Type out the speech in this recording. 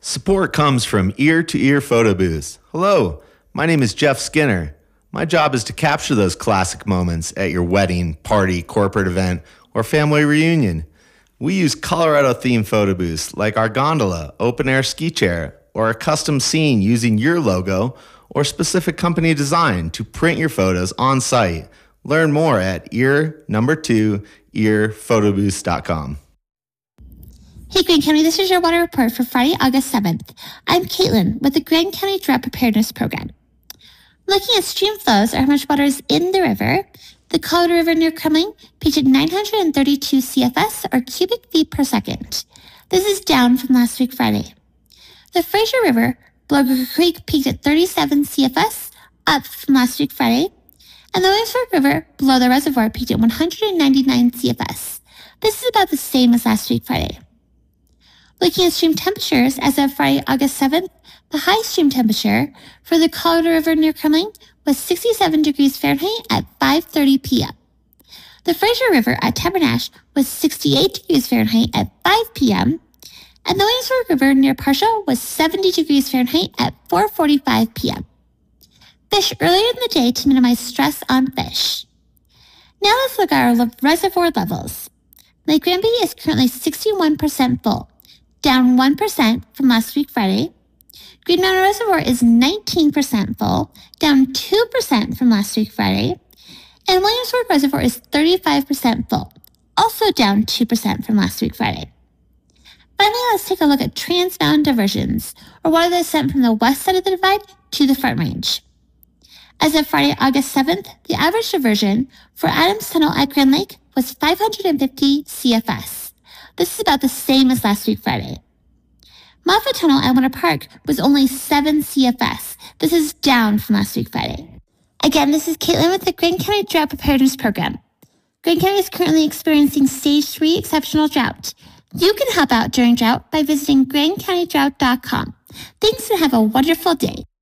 Support comes from Ear to Ear Photo Booths. Hello, my name is Jeff Skinner. My job is to capture those classic moments at your wedding, party, corporate event, or family reunion. We use Colorado-themed photo booths like our gondola, open-air ski chair, or a custom scene using your logo or specific company design to print your photos on site. Learn more at earphotobooths.com. Hey, Grand County, this is your water report for Friday, August 7th. I'm Caitlin with the Grand County Drought Preparedness Program. Looking at stream flows or how much water is in the river, the Colorado River near Kremling peaked at 932 CFS or cubic feet per second. This is down from last week Friday. The Fraser River below Crooked Creek peaked at 37 CFS, up from last week Friday, and the Williamsburg River below the reservoir peaked at 199 CFS. This is about the same as last week Friday. Looking at stream temperatures as of Friday, August 7th, the high stream temperature for the Colorado River near Kremling was 67 degrees Fahrenheit at 5:30 p.m. The Fraser River at Tabernash was 68 degrees Fahrenheit at 5 p.m., and the Williamsburg River near Parshall was 70 degrees Fahrenheit at 4:45 p.m. Fish earlier in the day to minimize stress on fish. Now let's look at our reservoir levels. Lake Granby is currently 61% full, down 1% from last week Friday. Green Mountain Reservoir is 19% full, down 2% from last week Friday. And Williamsburg Reservoir is 35% full, also down 2% from last week Friday. Finally, let's take a look at Trans Mountain diversions, or water that is sent from the west side of the divide to the Front Range. As of Friday, August 7th, the average diversion for Adams Tunnel at Grand Lake was 550 CFS. This is about the same as last week Friday. Moffett Tunnel at Winter Park was only 7 CFS. This is down from last week Friday. Again, this is Caitlin with the Grand County Drought Preparedness Program. Grand County is currently experiencing Stage 3 exceptional drought. You can help out during drought by visiting grandcountydrought.com. Thanks and have a wonderful day.